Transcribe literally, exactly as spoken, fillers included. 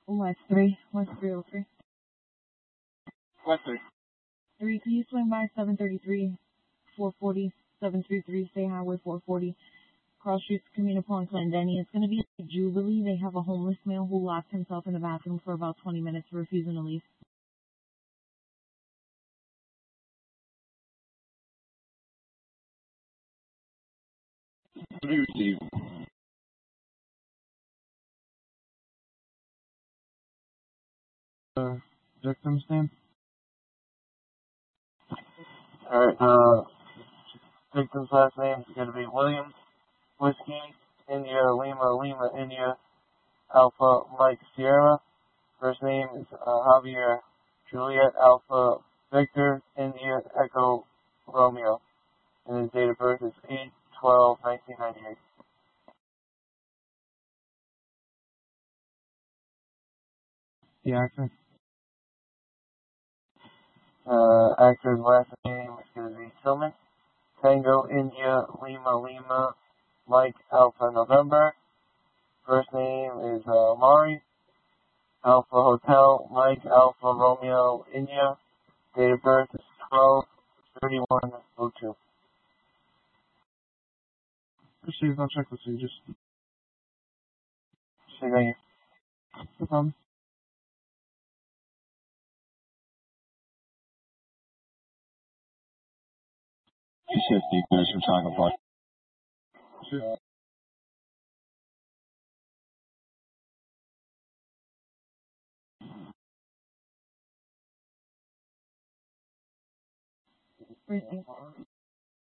West three, West three oh three. West three. three, can you swing by seven thirty-three, four forty, seven three three, State Highway four forty, Cross Streets, Communipaw and Clendenny. It's going to be a Jubilee. They have a homeless male who locked himself in the bathroom for about twenty minutes, refusing to leave. What do you receive? Uh, victim's name? Alright, uh, victim's last name is going to be Williams, Whiskey, India, Lima, Lima, India, Alpha, Mike, Sierra. First name is uh, Javier, Juliet, Alpha, Victor, India, Echo, Romeo. And his date of birth is eight twelve nineteen ninety-eight. The actor? Uh, actor's last name is going to be Tillman. Tango, India, Lima, Lima, Mike, Alpha, November. First name is uh, Mari. Alpha Hotel, Mike, Alpha, Romeo, India. Date of birth is twelve thirty-one oh two. Received, I'll check with you, just... Say thank you. No problem. She said Steve Pierce from Saga Park. Sure. Precinct.